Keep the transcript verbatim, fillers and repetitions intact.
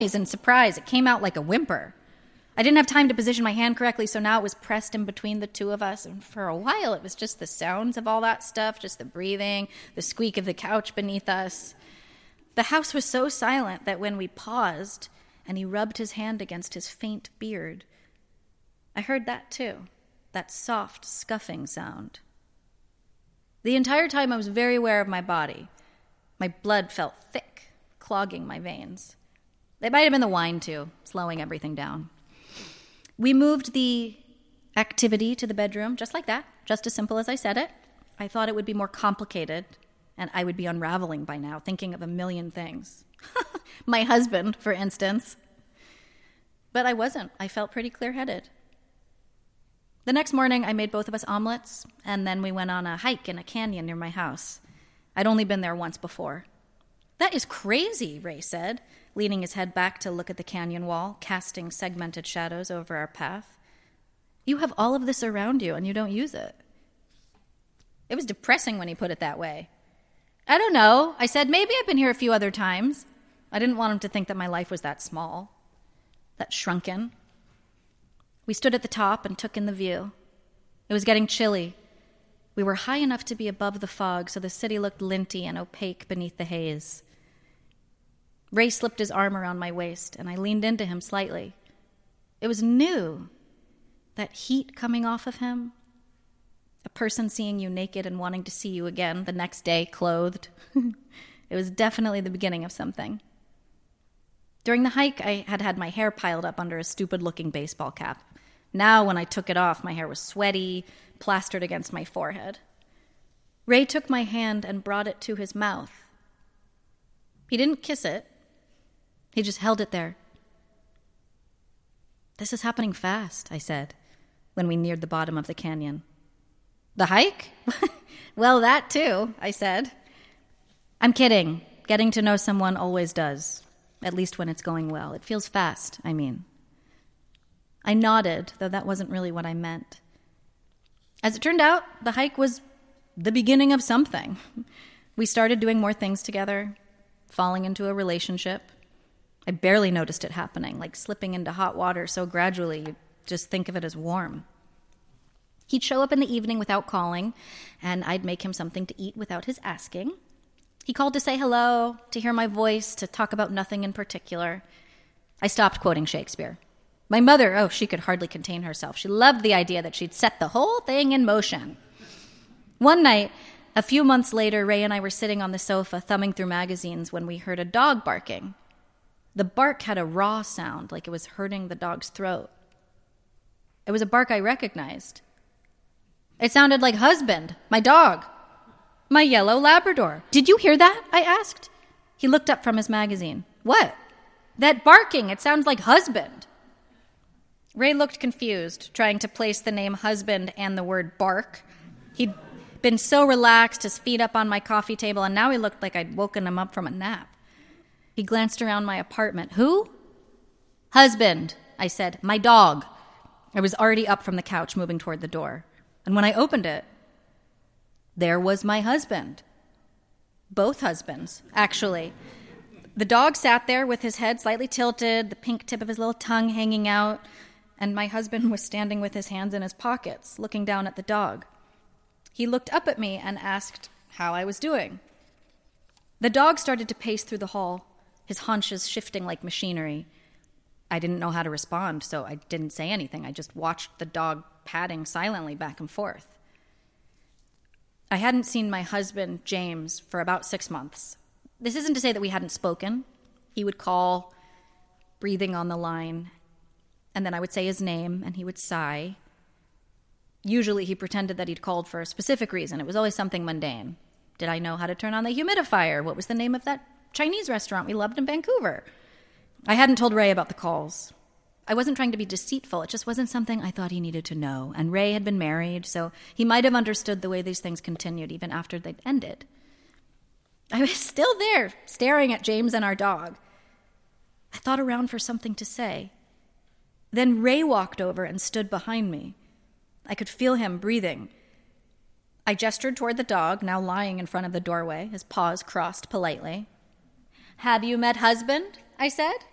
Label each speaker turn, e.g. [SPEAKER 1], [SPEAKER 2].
[SPEAKER 1] in surprise. It came out like a whimper. I didn't have time to position my hand correctly, so now it was pressed in between the two of us. And for a while, it was just the sounds of all that stuff, just the breathing, the squeak of the couch beneath us. The house was so silent that when we paused and he rubbed his hand against his faint beard, I heard that too, that soft, scuffing sound. The entire time I was very aware of my body. My blood felt thick, clogging my veins. It might have been the wine too, slowing everything down. We moved the activity to the bedroom, just like that, just as simple as I said it. I thought it would be more complicated, and I would be unraveling by now, thinking of a million things. My husband, for instance. But I wasn't. I felt pretty clear-headed. The next morning, I made both of us omelets, and then we went on a hike in a canyon near my house. I'd only been there once before. "That is crazy," Ray said, leaning his head back to look at the canyon wall, casting segmented shadows over our path. "You have all of this around you, and you don't use it." It was depressing when he put it that way. "I don't know," I said. "Maybe I've been here a few other times." I didn't want him to think that my life was that small, that shrunken. We stood at the top and took in the view. It was getting chilly. We were high enough to be above the fog, so the city looked linty and opaque beneath the haze. Ray slipped his arm around my waist, and I leaned into him slightly. It was new, that heat coming off of him. A person seeing you naked and wanting to see you again the next day clothed. It was definitely the beginning of something. During the hike, I had had my hair piled up under a stupid-looking baseball cap. Now, when I took it off, my hair was sweaty, plastered against my forehead. Ray took my hand and brought it to his mouth. He didn't kiss it. He just held it there. "This is happening fast," I said, when we neared the bottom of the canyon. "The hike?" "Well, that too," I said. "I'm kidding. Getting to know someone always does, at least when it's going well. It feels fast, I mean." I nodded, though that wasn't really what I meant. As it turned out, the hike was the beginning of something. We started doing more things together, falling into a relationship. I barely noticed it happening, like slipping into hot water so gradually you just think of it as warm. He'd show up in the evening without calling, and I'd make him something to eat without his asking. He called to say hello, to hear my voice, to talk about nothing in particular. I stopped quoting Shakespeare. My mother, oh, she could hardly contain herself. She loved the idea that she'd set the whole thing in motion. One night, a few months later, Ray and I were sitting on the sofa thumbing through magazines when we heard a dog barking. The bark had a raw sound, like it was hurting the dog's throat. It was a bark I recognized. It sounded like Husband, my dog, my yellow Labrador. "Did you hear that?" I asked. He looked up from his magazine. "What?" "That barking. It sounds like Husband." Ray looked confused, trying to place the name Husband and the word bark. He'd been so relaxed, his feet up on my coffee table, and now he looked like I'd woken him up from a nap. He glanced around my apartment. "Who?" "Husband," I said. "My dog." I was already up from the couch, moving toward the door. And when I opened it, there was my husband. Both husbands, actually. The dog sat there with his head slightly tilted, the pink tip of his little tongue hanging out, and my husband was standing with his hands in his pockets, looking down at the dog. He looked up at me and asked how I was doing. The dog started to pace through the hall, his haunches shifting like machinery. I didn't know how to respond, so I didn't say anything. I just watched the dog padding silently back and forth. I hadn't seen my husband, James, for about six months. This isn't to say that we hadn't spoken. He would call, breathing on the line, and then I would say his name, and he would sigh. Usually he pretended that he'd called for a specific reason. It was always something mundane. Did I know how to turn on the humidifier? What was the name of that Chinese restaurant we loved in Vancouver? I hadn't told Ray about the calls. I wasn't trying to be deceitful. It just wasn't something I thought he needed to know. And Ray had been married, so he might have understood the way these things continued even after they'd ended. I was still there, staring at James and our dog. I thought around for something to say. Then Ray walked over and stood behind me. I could feel him breathing. I gestured toward the dog, now lying in front of the doorway, his paws crossed politely. "Have you met husband?" I said.